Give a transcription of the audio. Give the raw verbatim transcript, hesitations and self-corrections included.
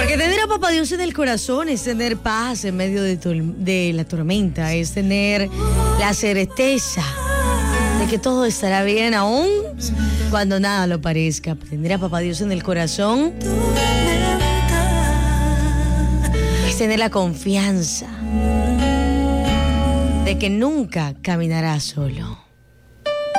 Porque tener a Papá Dios en el corazón es tener paz en medio de, de la tormenta, es tener la certeza de que todo estará bien aún cuando nada lo parezca. Tener a Papá Dios en el corazón es tener la confianza de que nunca caminará solo.